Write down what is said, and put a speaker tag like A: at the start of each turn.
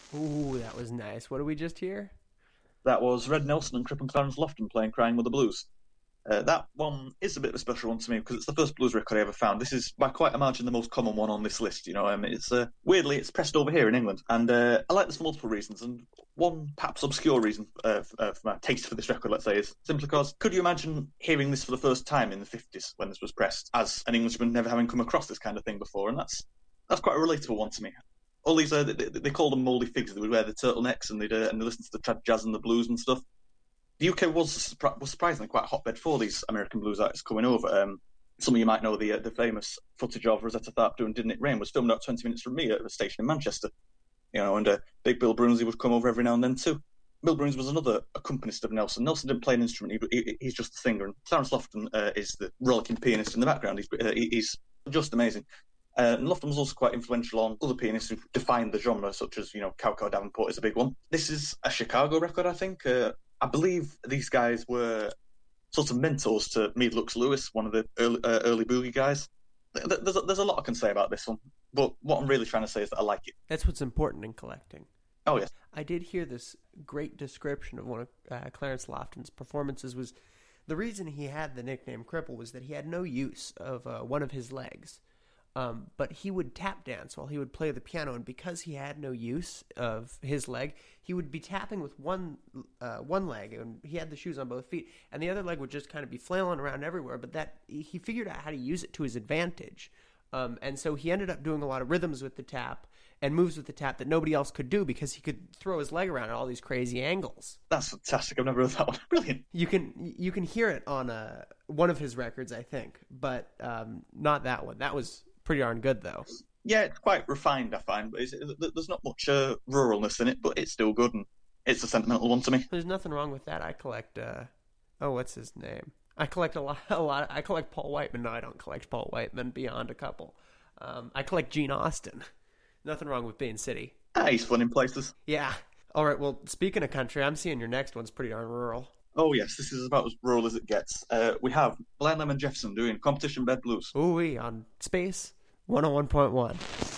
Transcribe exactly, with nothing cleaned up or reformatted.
A: Ooh, that was nice. What did we just hear?
B: That was Red Nelson and Crip and Clarence Lofton playing Crying with the Blues. Uh, that one is a bit of a special one to me because it's the first blues record I ever found. This is by quite a margin the most common one on this list. You know, I mean, it's uh, weirdly it's pressed over here in England, and uh, I like this for multiple reasons. And one perhaps obscure reason uh, for, uh, for my taste for this record, let's say, is simply because could you imagine hearing this for the first time in the fifties when this was pressed, as an Englishman never having come across this kind of thing before? And that's that's quite a relatable one to me. All these uh, they, they call them mouldy figs. They would wear the turtlenecks and they'd uh, and they listen to the trad jazz and the blues and stuff. The U K was was surprisingly quite a hotbed for these American blues artists coming over. Um, some of you might know the uh, the famous footage of Rosetta Tharpe doing "Didn't It Rain" was filmed about twenty minutes from me at a station in Manchester. You know, and uh, Big Bill Broomsey would come over every now and then too. Bill Broomsey was another accompanist of Nelson. Nelson didn't play an instrument; he, he, he's just the singer. And Clarence Lofton uh, is the rollicking pianist in the background. He's uh, he's just amazing. Uh, and Lofton was also quite influential on other pianists who defined the genre, such as, you know, Cowcow Davenport is a big one. This is a Chicago record, I think. Uh, I believe these guys were sort of mentors to Meade Lux Lewis, one of the early, uh, early boogie guys. There's a, there's a lot I can say about this one, but what I'm really trying to say is that I like it.
A: That's what's important in collecting.
B: Oh, yes.
A: I did hear this great description of one of uh, Clarence Lofton's performances. Was the reason he had the nickname Cripple was that he had no use of uh, one of his legs. Um, but he would tap dance while he would play the piano, and because he had no use of his leg, he would be tapping with one uh, one leg, and he had the shoes on both feet, and the other leg would just kind of be flailing around everywhere. But that he figured out how to use it to his advantage, um, and so he ended up doing a lot of rhythms with the tap and moves with the tap that nobody else could do because he could throw his leg around at all these crazy angles.
B: That's fantastic. I've never heard that one. Brilliant.
A: You can you can hear it on uh, one of his records, I think, but um, not that one. That was pretty darn good, though.
B: Yeah, it's quite refined, I find, but it's, it, there's not much uh, ruralness in it, but it's still good, and it's a sentimental one to me.
A: There's nothing wrong with that. I collect, uh, oh, what's his name? I collect a lot, a lot. I collect Paul Whiteman. No, I don't collect Paul Whiteman beyond a couple. Um, I collect Gene Austin. Nothing wrong with being city.
B: Ah, he's fun in places.
A: Yeah. All right, well, speaking of country, I'm seeing your next one's pretty darn rural.
B: Oh, yes, this is about as rural as it gets. Uh, we have Blind Lemon Jefferson doing Competition Bed Blues.
A: Ooh-wee, on Space one oh one point one.